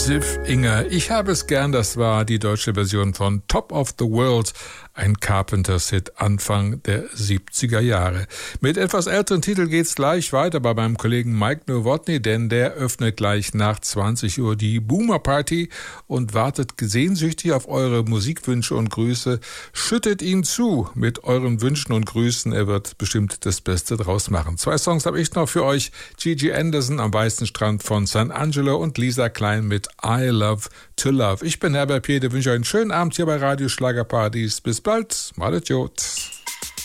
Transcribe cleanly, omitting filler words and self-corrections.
Ziff Inge, ich habe es gern, das war die deutsche Version von Top of the World, ein Carpenters-Hit Anfang der 70er Jahre. Mit etwas älteren Titel geht's gleich weiter bei meinem Kollegen Mike Nowotny, denn der öffnet gleich nach 20 Uhr die Boomer Party und wartet sehnsüchtig auf eure Musikwünsche und Grüße. Schüttet ihn zu mit euren Wünschen und Grüßen, er wird bestimmt das Beste draus machen. 2 Songs habe ich noch für euch, Gigi Anderson am Weißen Strand von San Angelo und Lisa Klein mit I Love to Love. Ich bin Herbert Piede, wünsche euch einen schönen Abend hier bei Radio Schlagerpartys. Bis bald, malet Jod.